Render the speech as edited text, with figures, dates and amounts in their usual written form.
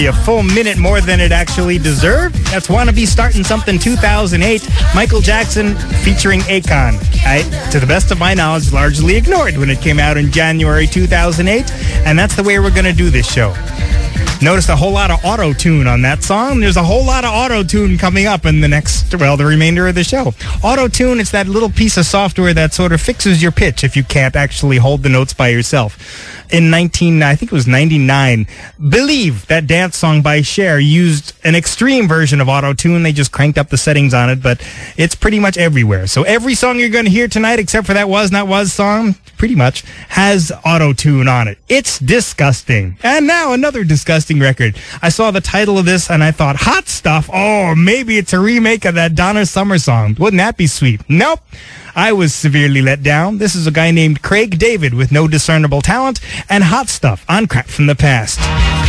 A full minute more than it actually deserved. That's Wanna Be Starting Something 2008. Michael Jackson featuring Akon. To the best of my knowledge, largely ignored when it came out in January 2008. And that's the way we're going to do this show. Noticed a whole lot of auto-tune on that song. There's a whole lot of auto-tune coming up in the remainder of the show. Auto-tune, it's that little piece of software that sort of fixes your pitch if you can't actually hold the notes by yourself. In I think it was 99, Believe, that dance song by Cher, used an extreme version of auto-tune. They just cranked up the settings on it, but it's pretty much everywhere. So every song you're going to hear tonight, except for that Was Not Was song, pretty much, has auto-tune on it. It's disgusting. And now another disgusting record. I saw the title of this and I thought, Hot Stuff? Oh, maybe it's a remake of that Donna Summer song. Wouldn't that be sweet? Nope. I was severely let down. This is a guy named Craig David with no discernible talent and Hot Stuff on Crap from the Past.